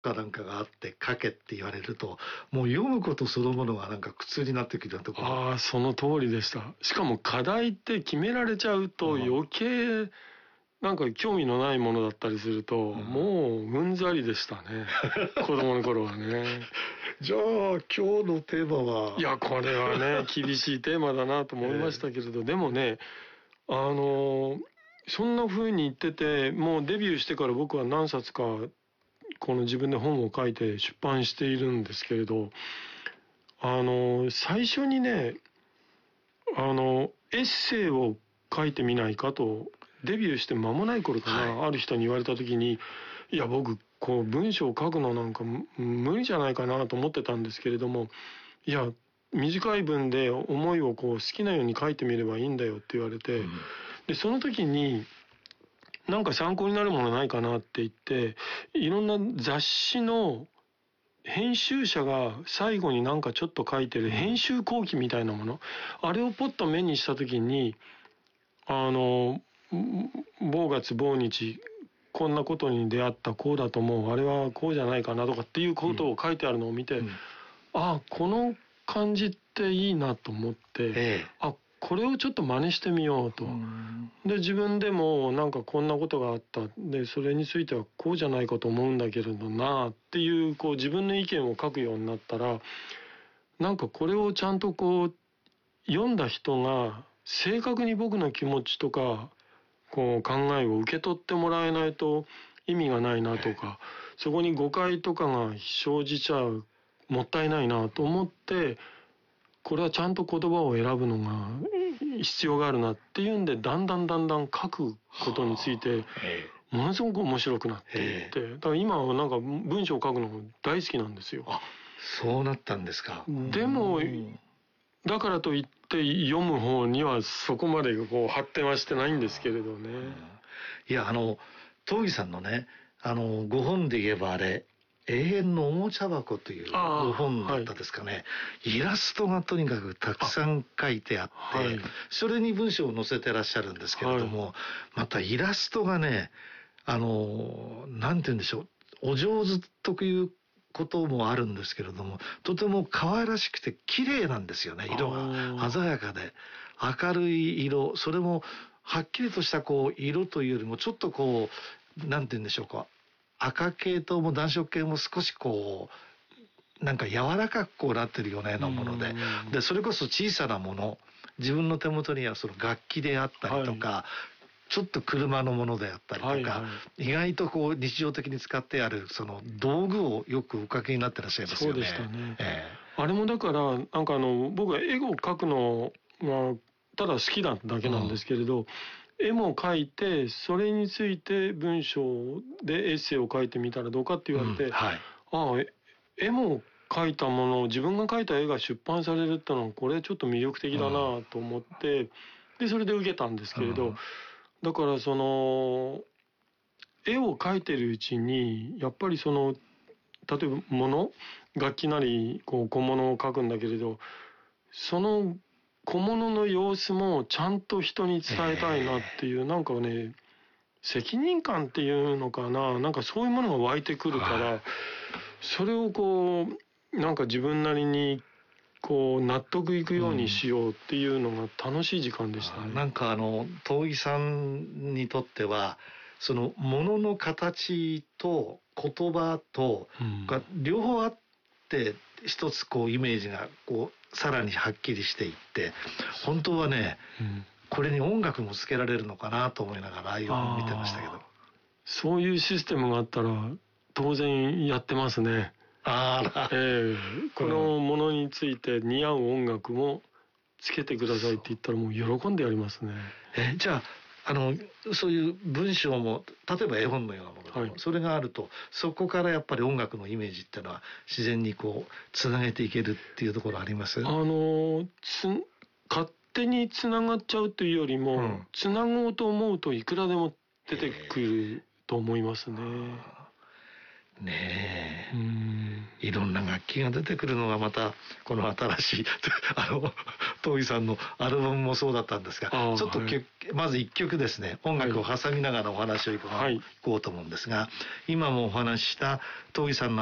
かなんかがあって書けって言われると、もう読むことそのものがなんか苦痛になってきたところ。 ああ、その通りでした。しかも課題って決められちゃうと余計なんか興味のないものだったりすると、もううんざりでしたね。子供の頃はね。 じゃあ今日のテーマは。 いや、これはね、厳しいテーマだなと思いましたけれど、でもね、そんな風に言ってて、もうデビューしてから僕は何冊かこの自分で本を書いて出版しているんですけれど、最初にね、エッセイを書いてみないかと、デビューして間もない頃かな、ある人に言われた時に、いや、僕、こう、文章を書くのなんか無理じゃないかなと思ってたんですけれども、いや、短い文で思いをこう好きなように書いてみればいいんだよって言われて、で、その時に、なんか参考になるものないかなって言って、いろんな雑誌の編集者が最後になんかちょっと書いてる編集後記みたいなもの、あれをポッと目にした時に、某月某日、こんなことに出会った、こうだと思う、あれはこうじゃないかなとかっていうことを書いてあるのを見て、あ、この感じっていいなと思って、あ、これをちょっと真似してみようと。で、自分でもなんかこんなことがあった。で、それについてはこうじゃないかと思うんだけれどなっていう、こう自分の意見を書くようになったら、なんかこれをちゃんとこう読んだ人が正確に僕の気持ちとかこう考えを受け取ってもらえないと意味がないなとか、そこに誤解とかが生じちゃう、もったいないなと思って、これはちゃんと言葉を選ぶのが必要があるなっていうんで、だんだん書くことについてものすごく面白くなっていって、だから今はなんか文章を書くの大好きなんですよ。 あ、そうなったんですか。 でもだからといって読む方にはそこまでこう発展はしてないんですけれどね。 いや、東儀さんのね、ご本で言えばあれ、永遠のおもちゃ箱というご本だったですかね、イラストがとにかくたくさん書いてあって、それに文章を載せてらっしゃるんですけれども、またイラストがね、なんて言うんでしょう、お上手ということもあるんですけれども、とても可愛らしくて綺麗なんですよね。色が鮮やかで明るい色、それもはっきりとしたこう色というよりもちょっとこうなんて言うんでしょうか、赤系統も暖色系も少しこうなんか柔らかくこうなってるようなもので、でそれこそ小さなもの、自分の手元にはその楽器であったりとか、ちょっと車のものであったりとか、意外とこう日常的に使ってあるその道具をよくおかけになってらっしゃいますよね。 そうでしたね。あれもだからなんか僕は絵を描くのはただ好きなだけなんですけれど、絵も描いてそれについて文章でエッセイを書いてみたらどうかって言われて、ああ、絵も描いたものを自分が描いた絵が出版されるってのはこれちょっと魅力的だなと思って、でそれで受けたんですけれど、だからその絵を描いてるうちにやっぱりその例えば楽器なりこう小物を描くんだけれど、その小物の様子もちゃんと人に伝えたいなっていう、なんかね、責任感っていうのかな、なんかそういうものが湧いてくるから、それをこうなんか自分なりにこう納得いくようにしようっていうのが楽しい時間でしたね。 なんか東儀さんにとってはそのものの形と言葉とが両方あって一つこうイメージがこうさらにはっきりしていって、本当はね、これに音楽もつけられるのかなと思いながらよく見てましたけど。 そういうシステムがあったら当然やってますね。このものについて似合う音楽もつけてくださいって言ったらもう喜んでやりますね。 じゃあそういう文章も例えば絵本のようなものでも、それがあるとそこからやっぱり音楽のイメージっていうのは自然にこうつなげていけるっていうところあります？ 勝手につながっちゃうというよりも、つなごうと思うといくらでも出てくると思いますね。 ねえ、いいろんな楽器が出てくるのがまたこの新しい東儀さんのアルバムもそうだったんですが、ちょっとまず1曲ですね、音楽を挟みながらお話をいこうと思うんですが、今もお話しした東儀さんの